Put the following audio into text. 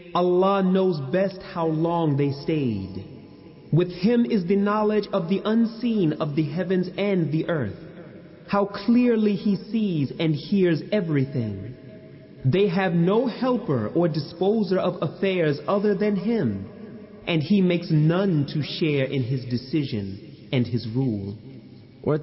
Allah knows best how long they stayed. With Him is the knowledge of the unseen of the heavens and the earth. How clearly He sees and hears everything. They have no helper or disposer of affairs other than Him, and He makes none to share in His decision and His rule.